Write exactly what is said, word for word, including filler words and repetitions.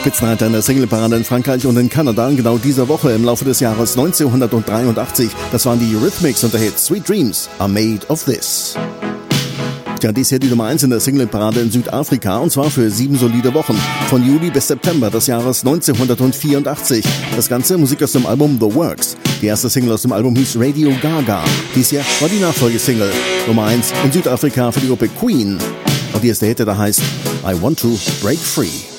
Spitzenreiter in der Singleparade in Frankreich und in Kanada genau dieser Woche im Laufe des Jahres neunzehnhundertdreiundachtzig. Das waren die Eurythmics und der Hit Sweet Dreams Are Made of This. Ja, dies hier die Nummer eins in der Singleparade in Südafrika und zwar für sieben solide Wochen. Von Juli bis September des Jahres neunzehnhundertvierundachtzig. Das ganze Musik aus dem Album The Works. Die erste Single aus dem Album hieß Radio Gaga. Dies hier war die Nachfolgesingle. Nummer eins in Südafrika für die Gruppe Queen. Und hier ist der Hit, der da heißt I Want to Break Free.